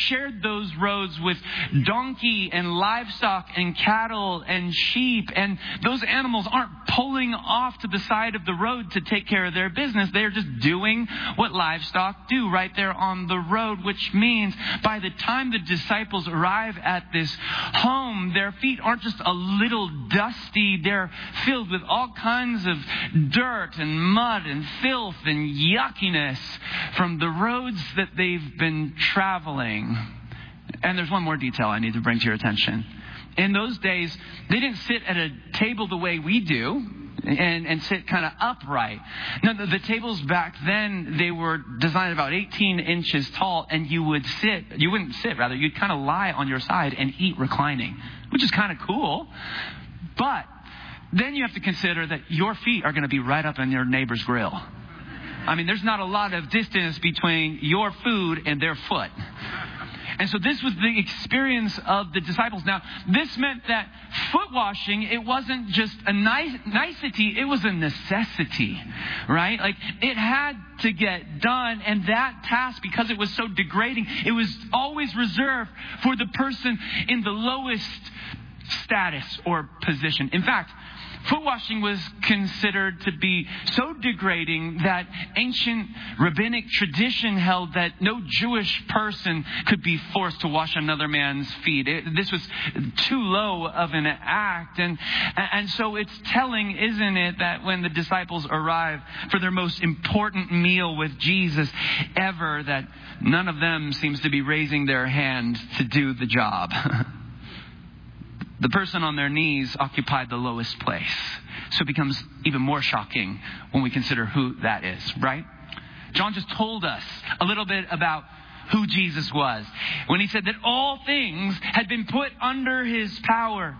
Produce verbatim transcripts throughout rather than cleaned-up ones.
shared those roads with donkey and livestock and cattle and sheep. And those animals aren't pulling off to the side of the road to take care of their business. They're just doing what livestock do right there on the road, which means by the time the disciples arrive at this home, their feet aren't just a little dusty. They're filled with all kinds of dirt and mud and filth and yuckiness from the roads that they've been traveling. And there's one more detail I need to bring to your attention. In those days, they didn't sit at a table the way we do and, and sit kind of upright. No, the, the tables back then, they were designed about eighteen inches tall, and you would sit, you wouldn't sit, rather, you'd kind of lie on your side and eat reclining, which is kind of cool. But then you have to consider that your feet are going to be right up in your neighbor's grill. I mean, there's not a lot of distance between your food and their foot. And so this was the experience of the disciples. Now, this meant that foot washing, it wasn't just a nice, nicety, it was a necessity, right? Like, it had to get done. And that task, because it was so degrading, it was always reserved for the person in the lowest status or position. In fact, foot washing was considered to be so degrading that ancient rabbinic tradition held that no Jewish person could be forced to wash another man's feet. It, this was too low of an act. And, and so it's telling, isn't it, that when the disciples arrive for their most important meal with Jesus ever, that none of them seems to be raising their hand to do the job. The person on their knees occupied the lowest place. So it becomes even more shocking when we consider who that is, right? John just told us a little bit about who Jesus was when he said that all things had been put under his power.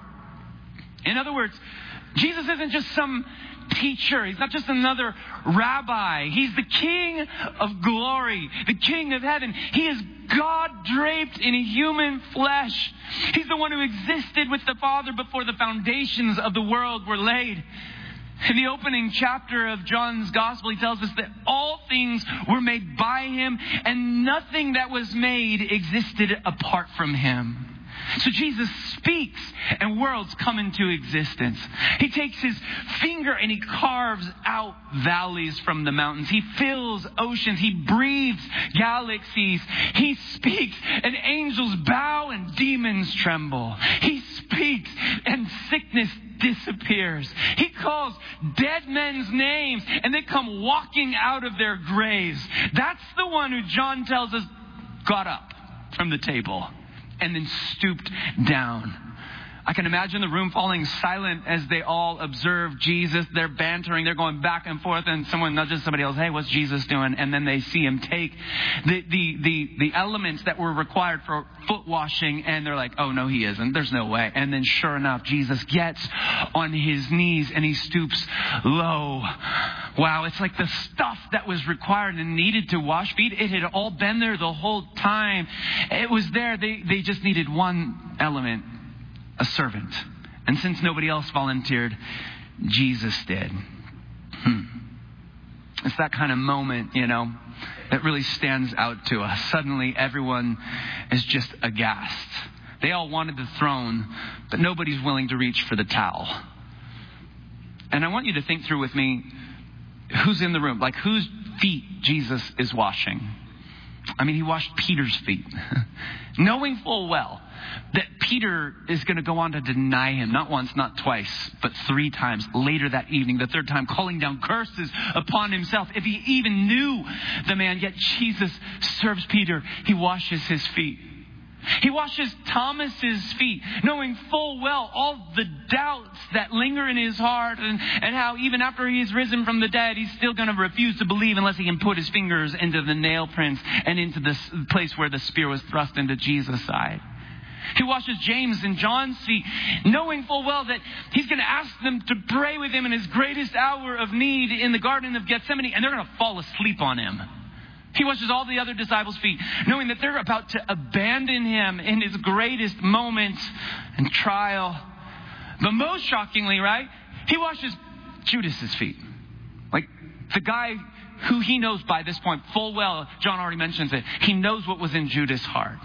In other words, Jesus isn't just some teacher. He's not just another rabbi. He's the King of glory, the King of heaven. He is God draped in human flesh. He's the one who existed with the Father before the foundations of the world were laid. In the opening chapter of John's Gospel, he tells us that all things were made by him, and nothing that was made existed apart from him. So Jesus speaks and worlds come into existence. He takes his finger and he carves out valleys from the mountains. He fills oceans. He breathes galaxies. He speaks and angels bow and demons tremble. He speaks and sickness disappears. He calls dead men's names and they come walking out of their graves. That's the one who John tells us got up from the table and then stooped down. I can imagine the room falling silent as they all observe Jesus. They're bantering. They're going back and forth. And someone nudges somebody else. Hey, what's Jesus doing? And then they see him take the, the, the, the elements that were required for foot washing. And they're like, oh, no, he isn't. There's no way. And then sure enough, Jesus gets on his knees and he stoops low. Wow, it's like the stuff that was required and needed to wash feet. It had all been there the whole time. It was there. They, they just needed one element. A servant. And since nobody else volunteered, Jesus did. Hmm. It's that kind of moment, you know, that really stands out to us. Suddenly everyone is just aghast. They all wanted the throne, but nobody's willing to reach for the towel. And I want you to think through with me, who's in the room? Like, whose feet Jesus is washing? I mean, he washed Peter's feet, knowing full well that Peter is going to go on to deny him, not once, not twice, but three times later that evening, the third time, calling down curses upon himself. If he even knew the man, yet Jesus serves Peter. He washes his feet. He washes Thomas's feet, knowing full well all the doubts that linger in his heart and, and how even after he's risen from the dead, he's still going to refuse to believe unless he can put his fingers into the nail prints and into the place where the spear was thrust into Jesus' side. He washes James and John's feet, knowing full well that he's going to ask them to pray with him in his greatest hour of need in the Garden of Gethsemane, and they're going to fall asleep on him. He washes all the other disciples' feet, knowing that they're about to abandon him in his greatest moment and trial. But most shockingly, right, he washes Judas's feet. Like the guy who he knows by this point full well, John already mentions it, he knows what was in Judas' heart.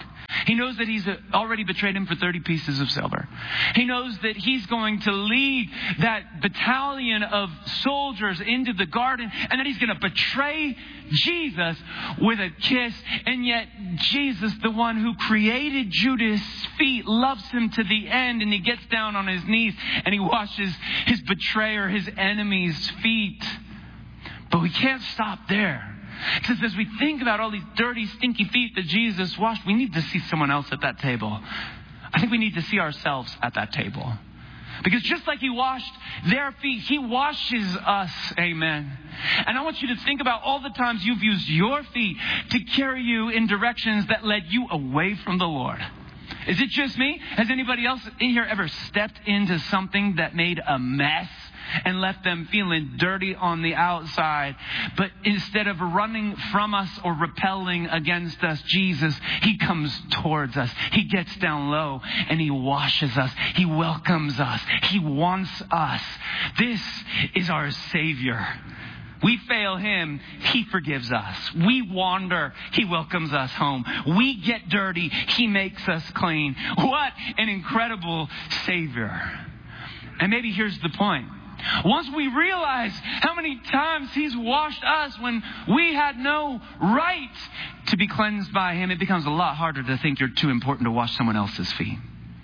He knows that he's already betrayed him for thirty pieces of silver. He knows that he's going to lead that battalion of soldiers into the garden and that he's going to betray Jesus with a kiss. And yet Jesus, the one who created Judas' feet, loves him to the end. And he gets down on his knees and he washes his betrayer, his enemy's feet. But we can't stop there. Because as we think about all these dirty, stinky feet that Jesus washed, we need to see someone else at that table. I think we need to see ourselves at that table. Because just like he washed their feet, he washes us. Amen. And I want you to think about all the times you've used your feet to carry you in directions that led you away from the Lord. Is it just me? Has anybody else in here ever stepped into something that made a mess and left them feeling dirty on the outside? But instead of running from us or repelling against us, Jesus, he comes towards us. He gets down low and he washes us. He welcomes us. He wants us. This is our Savior. We fail him, he forgives us. We wander, he welcomes us home. We get dirty, he makes us clean. What an incredible Savior. And maybe here's the point. Once we realize how many times he's washed us when we had no right to be cleansed by him, it becomes a lot harder to think you're too important to wash someone else's feet.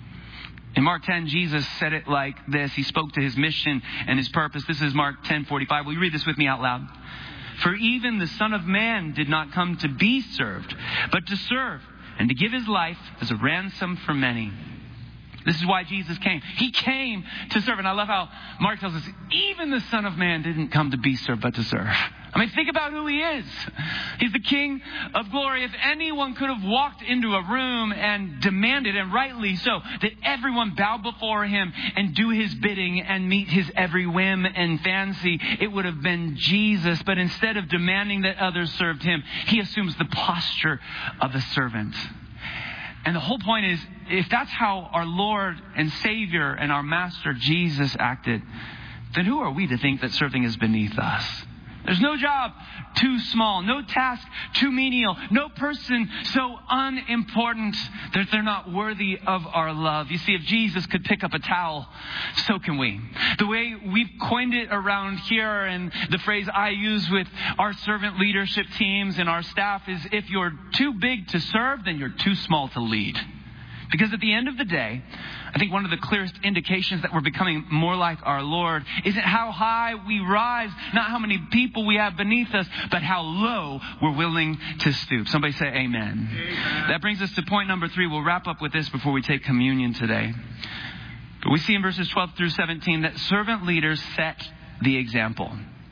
In Mark ten, Jesus said it like this. He spoke to his mission and his purpose. This is Mark ten forty-five. Will you read this with me out loud? For even the Son of Man did not come to be served, but to serve and to give his life as a ransom for many. This is why Jesus came. He came to serve. And I love how Mark tells us, even the Son of Man didn't come to be served, but to serve. I mean, think about who he is. He's the King of glory. If anyone could have walked into a room and demanded, and rightly so, that everyone bow before him and do his bidding and meet his every whim and fancy, it would have been Jesus. But instead of demanding that others served him, he assumes the posture of a servant. And the whole point is, if that's how our Lord and Savior and our Master Jesus acted, then who are we to think that serving is beneath us? There's no job too small, no task too menial, no person so unimportant that they're not worthy of our love. You see, if Jesus could pick up a towel, so can we. The way we've coined it around here, and the phrase I use with our servant leadership teams and our staff, is if you're too big to serve, then you're too small to lead. Because at the end of the day, I think one of the clearest indications that we're becoming more like our Lord isn't how high we rise, not how many people we have beneath us, but how low we're willing to stoop. Somebody say amen. Amen. That brings us to point number three. We'll wrap up with this before we take communion today. But we see in verses twelve through seventeen that servant leaders set the example.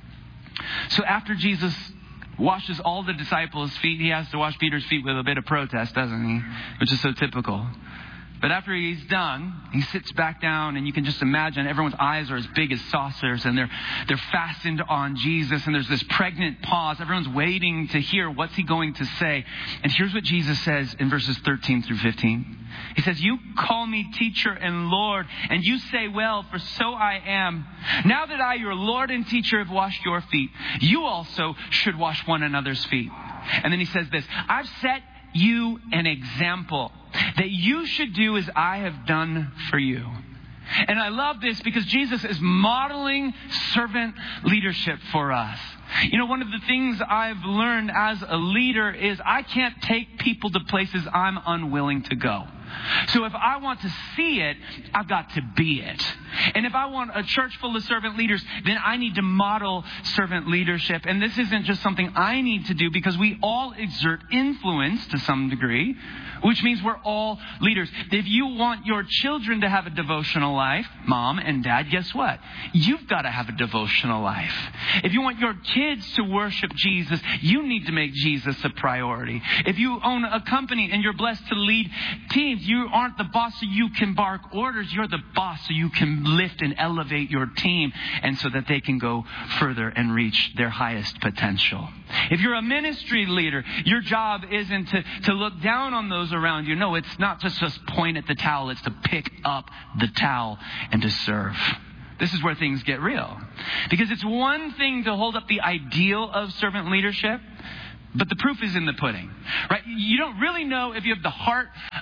So after Jesus washes all the disciples' feet, he has to wash Peter's feet with a bit of protest, doesn't he? Which is so typical. But after he's done, he sits back down, and you can just imagine everyone's eyes are as big as saucers, and they're they're fastened on Jesus, and there's this pregnant pause. Everyone's waiting to hear what's he going to say. And here's what Jesus says in verses thirteen through fifteen. He says, "You call me teacher and Lord, and you say, well, for so I am. Now that I, your Lord and teacher, have washed your feet, you also should wash one another's feet." And then he says this, "I've set you an example that you should do as I have done for you." And I love this because Jesus is modeling servant leadership for us. You know, one of the things I've learned as a leader is I can't take people to places I'm unwilling to go. So if I want to see it, I've got to be it. And if I want a church full of servant leaders, then I need to model servant leadership. And this isn't just something I need to do, because we all exert influence to some degree, which means we're all leaders. If you want your children to have a devotional life, mom and dad, guess what? You've got to have a devotional life. If you want your kids to worship Jesus, you need to make Jesus a priority. If you own a company and you're blessed to lead teams, you aren't the boss so you can bark orders. You're the boss so you can lift and elevate your team, and so that they can go further and reach their highest potential. If you're a ministry leader, your job isn't to, to look down on those around you. No, it's not just just point at the towel. It's to pick up the towel and to serve. This is where things get real. Because it's one thing to hold up the ideal of servant leadership, but the proof is in the pudding, right? You don't really know if you have the heart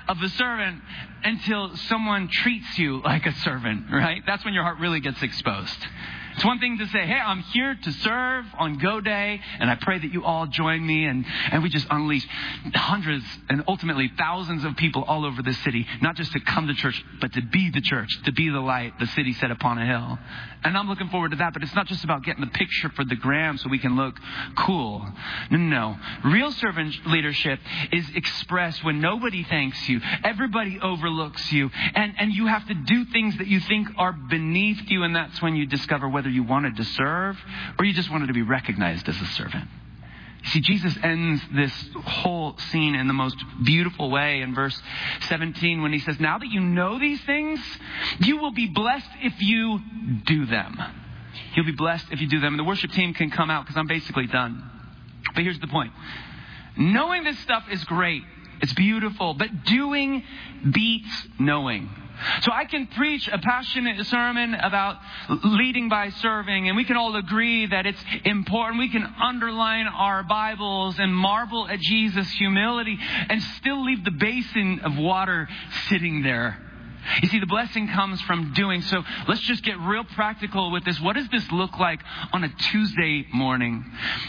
of the servant until someone treats you like a servant, right? That's when your heart really gets exposed. It's one thing to say, hey, I'm here to serve on Go Day, and I pray that you all join me, and, and we just unleash hundreds and ultimately thousands of people all over the city, not just to come to church, but to be the church, to be the light, the city set upon a hill. And I'm looking forward to that, but it's not just about getting the picture for the gram so we can look cool. No, no, no. Real servant leadership is expressed when nobody thanks you, everybody overlooks you, and, and you have to do things that you think are beneath you, and that's when you discover whether you wanted to serve or you just wanted to be recognized as a servant. You see, Jesus ends this whole scene in the most beautiful way in verse seventeen when he says, now that you know these things, you will be blessed if you do them. You'll be blessed if you do them. And the worship team can come out because I'm basically done. But here's the point. Knowing this stuff is great. It's beautiful. But doing beats knowing. So I can preach a passionate sermon about leading by serving, and we can all agree that it's important. We can underline our Bibles and marvel at Jesus' humility and still leave the basin of water sitting there. You see, the blessing comes from doing. So let's just get real practical with this. What does this look like on a Tuesday morning?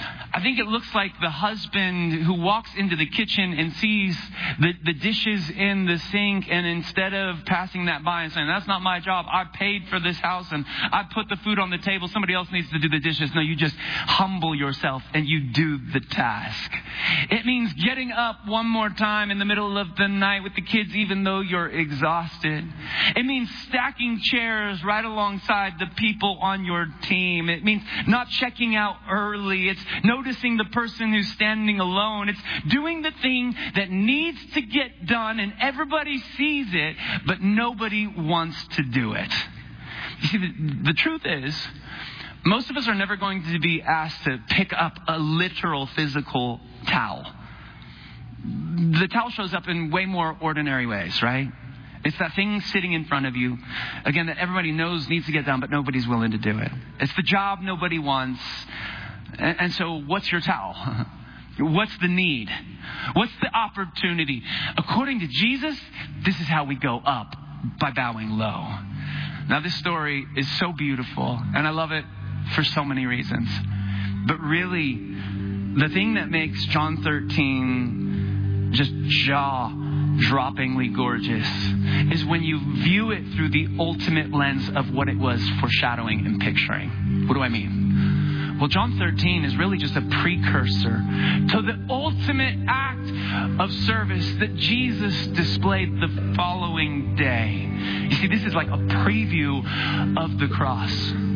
I think it looks like the husband who walks into the kitchen and sees the, the dishes in the sink, and instead of passing that by and saying, that's not my job, I paid for this house and I put the food on the table, somebody else needs to do the dishes. No, you just humble yourself and you do the task. It means getting up one more time in the middle of the night with the kids even though you're exhausted. It means stacking chairs right alongside the people on your team. It means not checking out early. It's noticing the person who's standing alone. It's doing the thing that needs to get done and everybody sees it, but nobody wants to do it. You see, the, the truth is, most of us are never going to be asked to pick up a literal physical towel. The towel shows up in way more ordinary ways, right? It's that thing sitting in front of you, again, that everybody knows needs to get done, but nobody's willing to do it. It's the job nobody wants. And, and so what's your towel? What's the need? What's the opportunity? According to Jesus, this is how we go up, by bowing low. Now, this story is so beautiful, and I love it for so many reasons. But really, the thing that makes John thirteen just jaw-droppingly gorgeous is when you view it through the ultimate lens of what it was foreshadowing and picturing. What do I mean? Well, John thirteen is really just a precursor to the ultimate act of service that Jesus displayed the following day. You see, this is like a preview of the cross.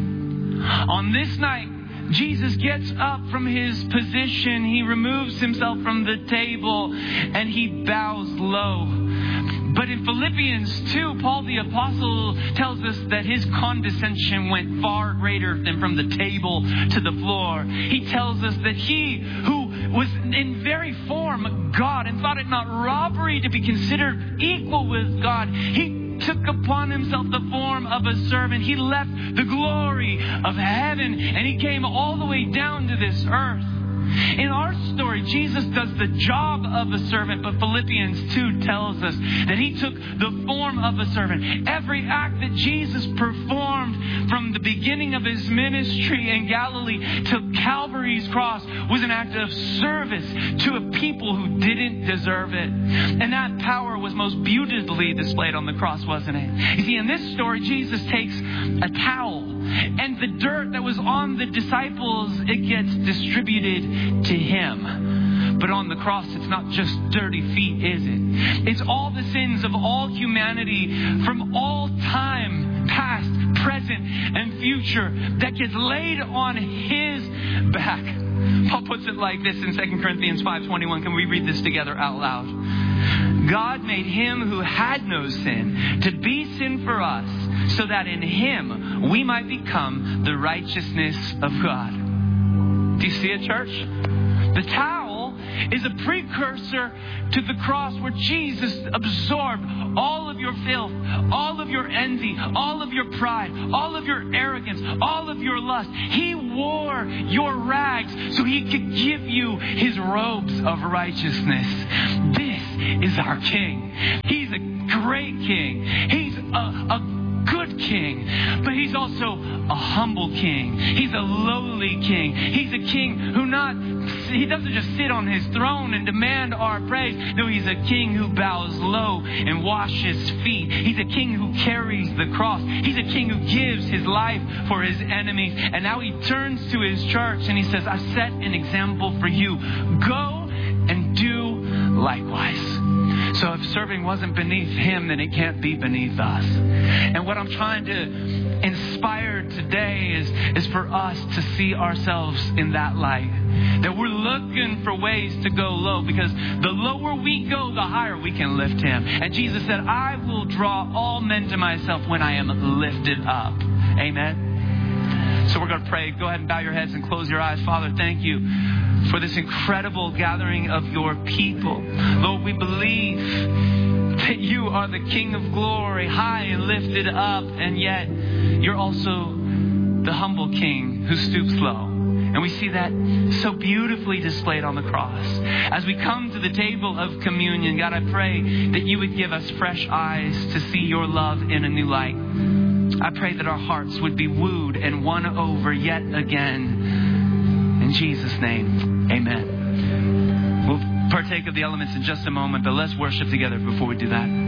On this night, Jesus gets up from his position. He removes himself from the table and he bows low. But in Philippians two, Paul the Apostle tells us that his condescension went far greater than from the table to the floor. He tells us that he who was in very form God and thought it not robbery to be considered equal with God, he took upon himself the form of a servant. He left the glory of heaven and he came all the way down to this earth. In our story, Jesus does the job of a servant, but Philippians two tells us that he took the form of a servant. Every act that Jesus performed from the beginning of his ministry in Galilee to Calvary's cross was an act of service to a people who didn't deserve it. And that power was most beautifully displayed on the cross, wasn't it? You see, in this story, Jesus takes a towel, and the dirt that was on the disciples, it gets distributed to him. But on the cross, it's not just dirty feet, is it? It's all the sins of all humanity from all time, past, present, and future, that gets laid on his back. Paul puts it like this in Second Corinthians five twenty-one. Can we read this together out loud? God made him who had no sin to be sin for us, so that in him we might become the righteousness of God. Do you see it, church? The towel is a precursor to the cross where Jesus absorbed all of your filth, all of your envy, all of your pride, all of your arrogance, all of your lust. He wore your rags so he could give you his robes of righteousness. This is our King. He's great king. He's a, a good king, but he's also a humble king. He's a lowly king. He's a king who not, he doesn't just sit on his throne and demand our praise. No, he's a king who bows low and washes feet. He's a king who carries the cross. He's a king who gives his life for his enemies. And now he turns to his church and he says, I've set an example for you. Go and do likewise. So if serving wasn't beneath him, then it can't be beneath us. And what I'm trying to inspire today is, is for us to see ourselves in that light. That we're looking for ways to go low, because the lower we go, the higher we can lift him. And Jesus said, I will draw all men to myself when I am lifted up. Amen. So we're going to pray. Go ahead and bow your heads and close your eyes. Father, thank you for this incredible gathering of your people. Lord, we believe that you are the King of glory, high and lifted up, and yet you're also the humble King who stoops low. And we see that so beautifully displayed on the cross. As we come to the table of communion, God, I pray that you would give us fresh eyes to see your love in a new light. I pray that our hearts would be wooed and won over yet again. In Jesus' name, amen. We'll partake of the elements in just a moment, but let's worship together before we do that.